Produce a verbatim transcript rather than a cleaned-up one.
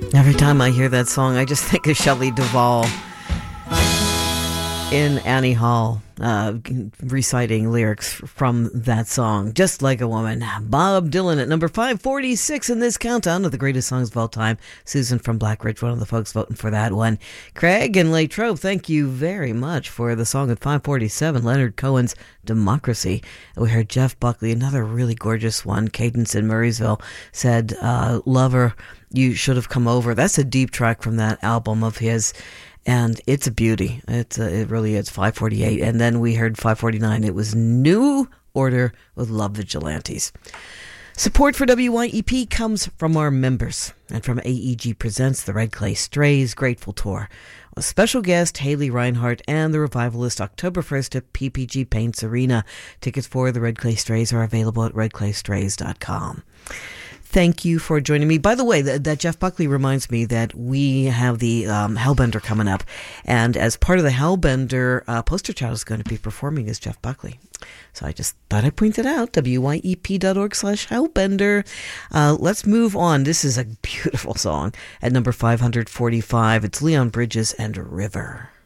Every time I hear that song, I just think of Shelley Duvall in Annie Hall, uh, reciting lyrics from that song, Just Like a Woman. Bob Dylan at number five forty-six in this countdown of the greatest songs of all time. Susan from Black Ridge, one of the folks voting for that one. Craig and Latrobe, thank you very much for the song at five forty-seven, Leonard Cohen's Democracy. We heard Jeff Buckley, another really gorgeous one. Cadence in Murraysville said, uh, Lover, You Should Have Come Over. That's a deep track from that album of his. And it's a beauty. It's a, it really is. five forty-eight. And then we heard five forty-nine. It was New Order with Love Vigilantes. Support for W Y E P comes from our members and from A E G Presents the Red Clay Strays Grateful Tour. A special guest, Haley Reinhart and the Revivalist, October first at P P G Paints Arena. Tickets for the Red Clay Strays are available at red clay strays dot com. Thank you for joining me. By the way, that, that Jeff Buckley reminds me that we have the um, Hellbender coming up. And as part of the Hellbender, uh, poster child is going to be performing as Jeff Buckley. So I just thought I'd point it out. W Y E P dot org slash Hellbender. Uh, let's move on. This is a beautiful song at number five forty-five. It's Leon Bridges and River.